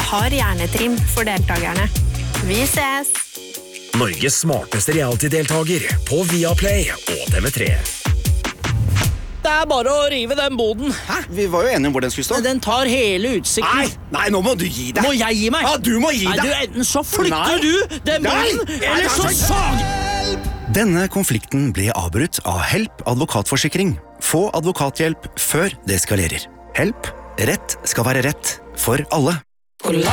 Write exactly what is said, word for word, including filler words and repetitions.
har hjernetrim for deltakerne. Vi ses! Norges smarteste reality-deltager på Viaplay og T V tre. Det er bare å rive den boden. Hæ? Vi var jo enige om hvor den skulle stå. Den tar hele utsikten. Nei, nei, nå må du gi deg. Må jeg gi meg? Ja, du må gi Nei, deg. du, enten så flytter Nei. du den boden, Nei. eller så Nei. sag! Denne konflikten ble avbrutt av Help advokatforsikring. Få advokathjelp før det skalerer. Help. Rett skal være rett for alle.